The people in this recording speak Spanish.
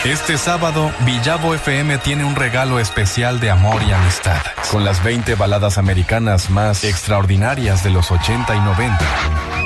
Este sábado, Villavo FM tiene un regalo especial de amor y amistad, con las 20 baladas americanas más extraordinarias de los 80 y 90.